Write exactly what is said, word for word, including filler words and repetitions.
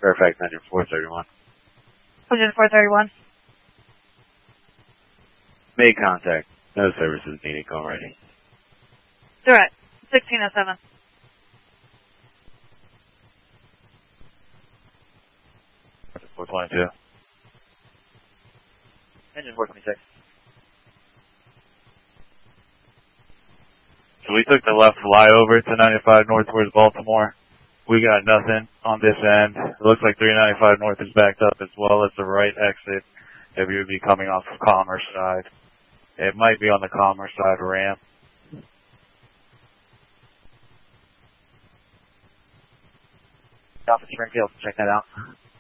Fairfax engine four thirty-one. Engine four thirty-one. Made contact. No services needed. Call ready. Direct. sixteen oh seven. four twenty-two. Engine four twenty-six. So we took the left flyover to ninety-five north towards Baltimore. We got nothing on this end. It looks like three ninety-five north is backed up as well as the right exit if you would be coming off the Commerce side. It might be on the Commerce side ramp. Alpha Springfield, check that out.